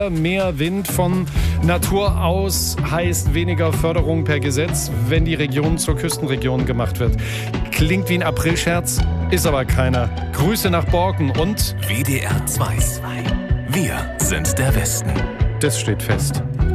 Mehr Wind von Natur aus heißt weniger Förderung per Gesetz, wenn die Region zur Küstenregion gemacht wird. Klingt wie ein Aprilscherz, ist aber keiner. Grüße nach Borken und WDR 2. Wir sind der Westen. Das steht fest.